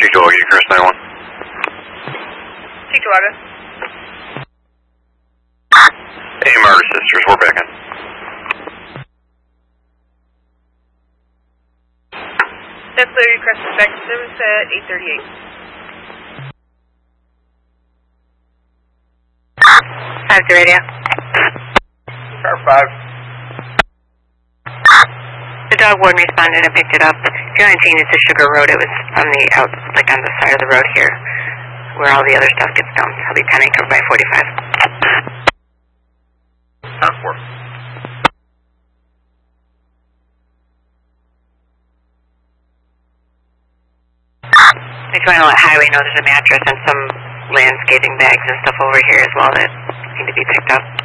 Cheektowaga, Chris 91. Cheektowaga. Hey, Murder Sisters, we're back in. That's the request back service at 838. How's the radio? Car 5. The dog warden responded and picked it up. 219 is the Sugar Road. It was on the on the side of the road here, where all the other stuff gets dumped. I'll be pending covered by 45. Car 4. I just want to let Highway know there's a mattress and some landscaping bags and stuff over here as well that need to be picked up.